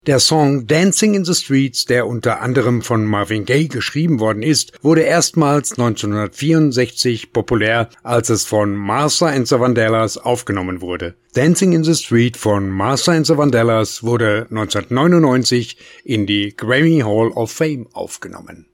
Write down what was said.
Der Song Dancing in the Streets, der unter anderem von Marvin Gaye geschrieben worden ist, wurde erstmals 1964 populär, als es von Martha and the Vandellas aufgenommen wurde. Dancing in the Street von Martha and the Vandellas wurde 1999 in die Grammy Hall of Fame aufgenommen.